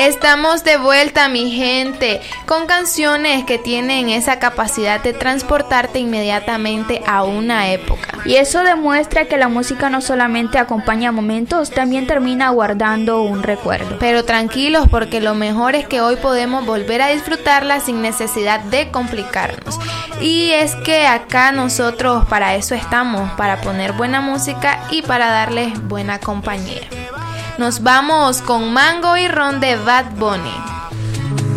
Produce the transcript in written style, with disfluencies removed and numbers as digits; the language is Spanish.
Estamos de vuelta, mi gente, con canciones que tienen esa capacidad de transportarte inmediatamente a una época. Y eso demuestra que la música no solamente acompaña momentos, también termina guardando un recuerdo. Pero tranquilos, porque lo mejor es que hoy podemos volver a disfrutarla sin necesidad de complicarnos. Y es que acá nosotros para eso estamos, para poner buena música y para darles buena compañía. Nos vamos con Mango y Ron de Bad Bunny.